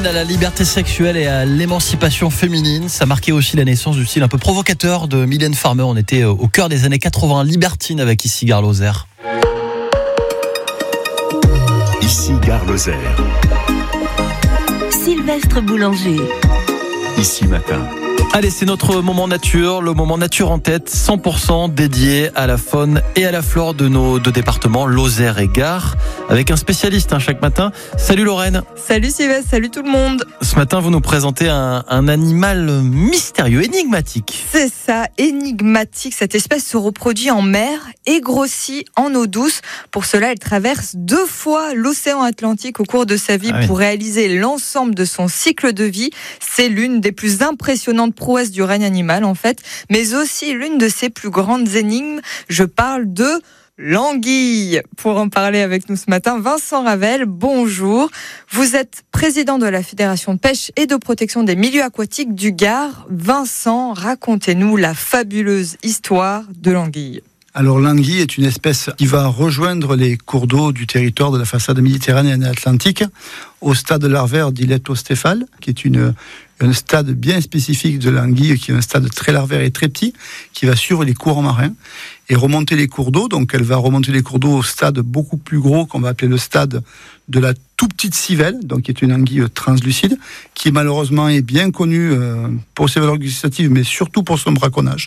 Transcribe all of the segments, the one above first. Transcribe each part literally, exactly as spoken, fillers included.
hymne à la liberté sexuelle et à l'émancipation féminine. Ça marquait aussi la naissance du style un peu provocateur de Mylène Farmer. On était au cœur des années quatre-vingts, libertine avec ici Gare Lozère. Ici Gare Lozère. Sylvestre Boulanger. Ici Matin. Allez, c'est notre moment nature, le moment nature en tête, cent pour cent dédié à la faune et à la flore de nos deux départements, Lozère et Gare, avec un spécialiste hein, chaque matin. Salut Lorraine. Salut Sylvestre, salut tout le monde. Ce matin, vous nous présentez un, un animal mystérieux, énigmatique. C'est ça, énigmatique. Cette espèce se reproduit en mer et grossit en eau douce. Pour cela, elle traverse deux fois l'océan Atlantique au cours de sa vie ah oui. pour réaliser l'ensemble de son cycle de vie. C'est l'une des plus impressionnantes prouesse du règne animal en fait, mais aussi l'une de ses plus grandes énigmes. Je parle de l'anguille. Pour en parler avec nous ce matin, Vincent Ravel, bonjour. Vous êtes président de la Fédération de pêche et de protection des milieux aquatiques du Gard. Vincent, racontez-nous la fabuleuse histoire de l'anguille. Alors l'anguille est une espèce qui va rejoindre les cours d'eau du territoire de la façade méditerranéenne et atlantique au stade larvaire d'Iletostéphala, qui est une, un stade bien spécifique de l'anguille, qui est un stade très larvaire et très petit, qui va suivre les courants marins et remonter les cours d'eau. Donc elle va remonter les cours d'eau au stade beaucoup plus gros, qu'on va appeler le stade de la tout petite civelle, donc qui est une anguille translucide, qui malheureusement est bien connue euh, pour ses valeurs gustatives, mais surtout pour son braconnage.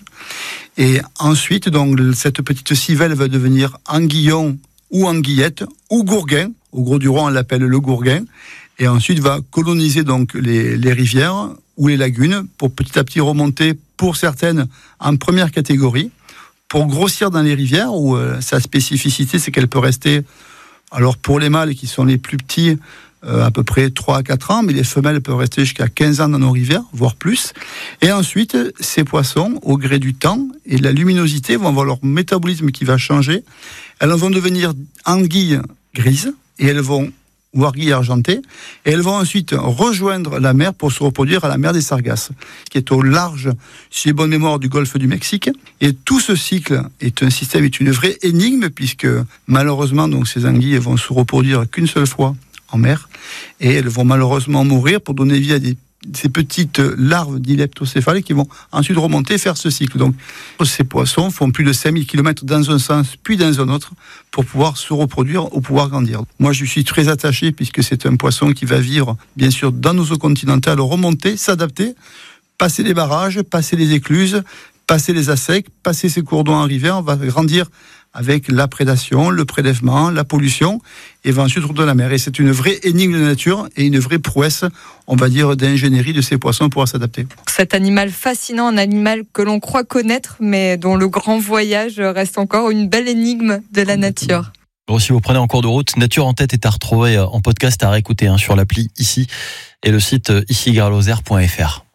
Et ensuite, donc cette petite civelle va devenir anguillon ou anguillette ou gourguin. Au Gros du Roi, on l'appelle le gourguin. Et ensuite va coloniser donc les, les rivières ou les lagunes pour petit à petit remonter, pour certaines, en première catégorie, pour grossir dans les rivières où euh, sa spécificité, c'est qu'elle peut rester, alors pour les mâles qui sont les plus petits, euh, à peu près trois à quatre ans, mais les femelles peuvent rester jusqu'à quinze ans dans nos rivières, voire plus. Et ensuite, ces poissons, au gré du temps et de la luminosité, vont avoir leur métabolisme qui va changer. Elles vont devenir anguilles grises et elles vont ou anguilles argentées, et elles vont ensuite rejoindre la mer pour se reproduire à la mer des Sargasses, qui est au large, si j'ai bonne mémoire, du golfe du Mexique. Et tout ce cycle est un système, est une vraie énigme, puisque malheureusement, donc, ces anguilles vont se reproduire qu'une seule fois en mer, et elles vont malheureusement mourir pour donner vie à des ces petites larves d'Iletostéphala qui vont ensuite remonter et faire ce cycle. Donc, ces poissons font plus de cinq mille kilomètres dans un sens, puis dans un autre, pour pouvoir se reproduire ou pouvoir grandir. Moi, je suis très attaché, puisque c'est un poisson qui va vivre, bien sûr, dans nos eaux continentales, remonter, s'adapter, passer les barrages, passer les écluses, passer les assecs, passer ses cours d'eau en rivière, on va grandir avec la prédation, le prélèvement, la pollution, et va ensuite retourner dans la mer. Et c'est une vraie énigme de nature et une vraie prouesse, on va dire, d'ingénierie de ces poissons pour s'adapter. Cet animal fascinant, un animal que l'on croit connaître, mais dont le grand voyage reste encore une belle énigme de la nature. Bon, si vous prenez en cours de route, Nature en tête est à retrouver en podcast, à réécouter hein, sur l'appli ici et le site ici gare lozère point f r.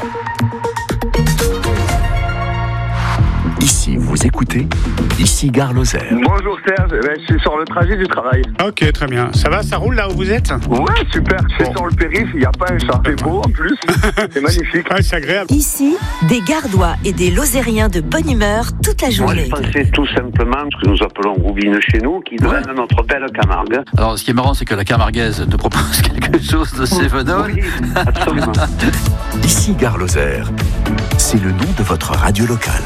Ici, vous écoutez Ici Gare Lozère. Bonjour Serge, je suis sur le trajet du travail. Ok, très bien. Ça va, ça roule là où vous êtes ? Ouais, super. Je suis bon. Sur le périph', il n'y a pas un chat. C'est beau en plus. C'est magnifique. Ouais, c'est agréable. Ici, des Gardois et des Lozériens de bonne humeur toute la journée. Moi, je pensais tout simplement ce que nous appelons roubine chez nous, qui donne ouais. notre belle Camargue. Alors, ce qui est marrant, c'est que la camarguaise te propose quelque chose de Cévenol. Oui, absolument. Ici Gare Lozère, c'est le nom de votre radio locale.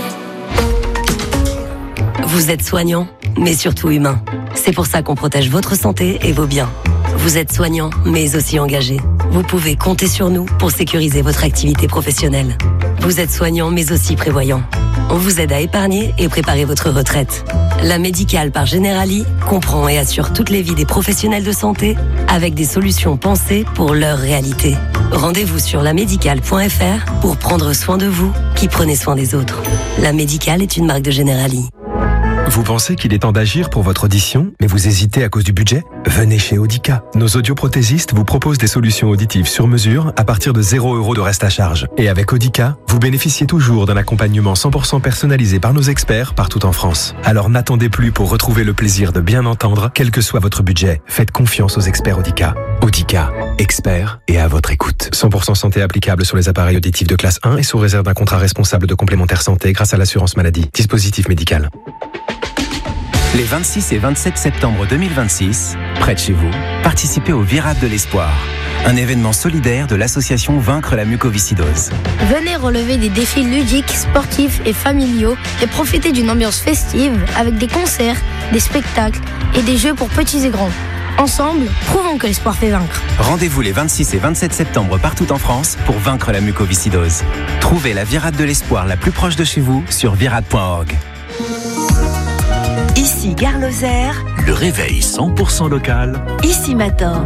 Vous êtes soignant, mais surtout humain. C'est pour ça qu'on protège votre santé et vos biens. Vous êtes soignant, mais aussi engagé. Vous pouvez compter sur nous pour sécuriser votre activité professionnelle. Vous êtes soignant, mais aussi prévoyant. On vous aide à épargner et préparer votre retraite. La Médicale par Generali comprend et assure toutes les vies des professionnels de santé avec des solutions pensées pour leur réalité. Rendez-vous sur la médicale point f r pour prendre soin de vous qui prenez soin des autres. La Médicale est une marque de Generali. Vous pensez qu'il est temps d'agir pour votre audition, mais vous hésitez à cause du budget ? Venez chez Audica. Nos audioprothésistes vous proposent des solutions auditives sur mesure à partir de zéro euro de reste à charge. Et avec Audica, vous bénéficiez toujours d'un accompagnement cent pour cent personnalisé par nos experts partout en France. Alors n'attendez plus pour retrouver le plaisir de bien entendre, quel que soit votre budget. Faites confiance aux experts Audica. Audica, experts et à votre écoute. cent pour cent santé applicable sur les appareils auditifs de classe un et sous réserve d'un contrat responsable de complémentaire santé grâce à l'assurance maladie. Dispositif médical. Les vingt-six et vingt-sept septembre deux mille vingt-six, près de chez vous, participez au Virade de l'Espoir. un événement solidaire de l'association Vaincre la mucoviscidose. Venez relever des défis ludiques, sportifs et familiaux et profiter d'une ambiance festive avec des concerts, des spectacles et des jeux pour petits et grands. Ensemble, prouvons que l'espoir fait vaincre. Rendez-vous les vingt-six et vingt-sept septembre partout en France pour vaincre la mucoviscidose. Trouvez la virade de l'espoir la plus proche de chez vous sur virade point org. Ici Gare Lozère. Le réveil cent pour cent local. Ici Matin.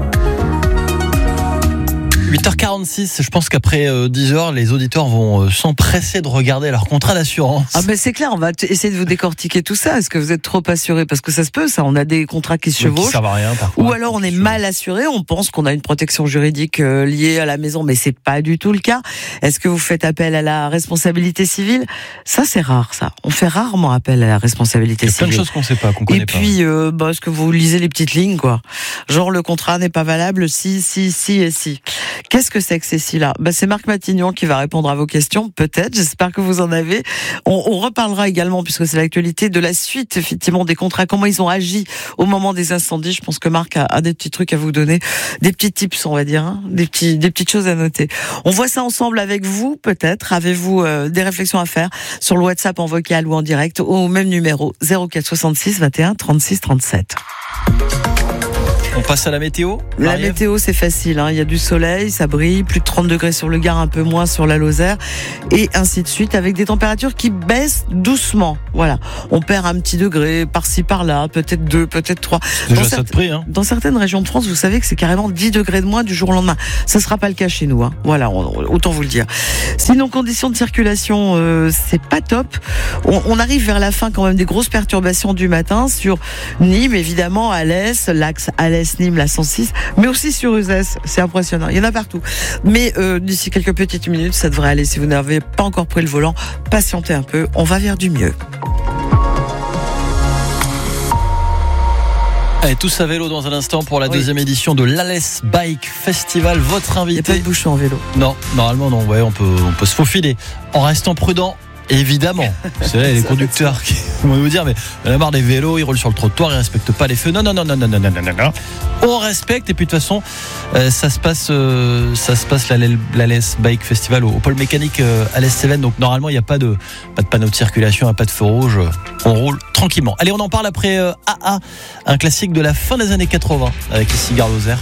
huit heures quarante-six, je pense qu'après dix heures, les auditeurs vont s'empresser de regarder leur contrat d'assurance. Ah ben c'est clair, on va t- essayer de vous décortiquer tout ça. Est-ce que vous êtes trop assuré? Parce que ça se peut, ça. On a des contrats qui se chevauchent. Qui servent à rien, parfois. Ou alors on est mal assuré, on pense qu'on a une protection juridique euh, liée à la maison, mais c'est pas du tout le cas. Est-ce que vous faites appel à la responsabilité civile? Ça c'est rare, ça. On fait rarement appel à la responsabilité civile. Il y a plein de choses qu'on sait pas, qu'on connaît Et pas. Et puis, euh, bah, est-ce que vous lisez les petites lignes, quoi? Genre le contrat n'est pas valable si, si, si et si. Qu'est-ce que c'est que ces si-là? Bah, c'est Marc Matignon qui va répondre à vos questions, peut-être. J'espère que vous en avez. On, on reparlera également, puisque c'est l'actualité, de la suite, effectivement, des contrats, comment ils ont agi au moment des incendies. Je pense que Marc a, a des petits trucs à vous donner, des petits tips, on va dire, hein, des petits, des petites choses à noter. On voit ça ensemble avec vous, peut-être. Avez-vous euh, des réflexions à faire sur le WhatsApp en vocal ou en direct, au même numéro zéro quatre soixante-six vingt et un trente-six trente-sept. On passe à la météo. La Marie-Ève. météo, c'est facile, hein. Il y a du soleil, ça brille, plus de trente degrés sur le Gard, un peu moins sur la Lozère, et ainsi de suite, avec des températures qui baissent doucement. Voilà. On perd un petit degré par-ci, par-là, peut-être deux, peut-être trois. Déjà Dans ça certes- de prix, hein. Dans certaines régions de France, vous savez que c'est carrément dix degrés de moins du jour au lendemain. Ça sera pas le cas chez nous, hein. Voilà, on- autant vous le dire. Sinon, conditions de circulation, euh, c'est pas top. On, on arrive vers la fin quand même des grosses perturbations du matin sur Nîmes, évidemment, Alès, l'axe Alès-Nîmes, la cent six, mais aussi sur Uzès. C'est impressionnant. Il y en a partout. Mais euh, d'ici quelques petites minutes, ça devrait aller. Si vous n'avez pas encore pris le volant, patientez un peu. On va vers du mieux. Allez, tous à vélo dans un instant pour la Oui. deuxième édition de l'Alès Bike Festival. Votre Il n'y a pas invité. de bouchon en vélo. Non, normalement non. Ouais, on peut, on peut se faufiler en restant prudent. Évidemment, c'est vrai, les conducteurs qui vont vous dire mais on a marre des vélos, ils roulent sur le trottoir, ils respectent pas les feux. Non, non, non, non, non, non, non, non, non. On respecte et puis de toute façon, euh, ça se passe, euh, ça se passe l'Alès Bike Festival au, au pôle mécanique euh, Alès-Cévennes. Donc normalement, il n'y a pas de, pas de panneau de circulation, pas de feu rouge. On roule tranquillement. Allez, on en parle après euh, A A, un classique de la fin des années quatre-vingts avec ici Gare Lozère.